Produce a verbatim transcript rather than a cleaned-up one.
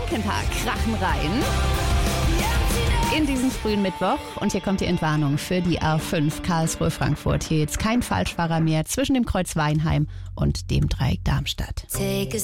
Linkin Park krachen rein in diesen frühen Mittwoch. Und hier kommt die Entwarnung für die A fünf Karlsruhe-Frankfurt. Hier jetzt kein Falschfahrer mehr zwischen dem Kreuz Weinheim und dem Dreieck Darmstadt.